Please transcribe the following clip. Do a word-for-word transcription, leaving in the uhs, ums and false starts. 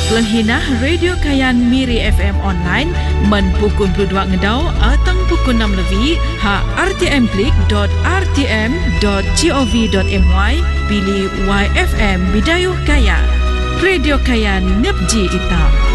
Kelenghinah Radio Kayan Miri F M online men pukul dua ngedau atau pukul enam lebih ha r t m klik dot r t m dot gov dot my pilih Y F M Bidayuh Kayan. Radio Kayan ngepji ita.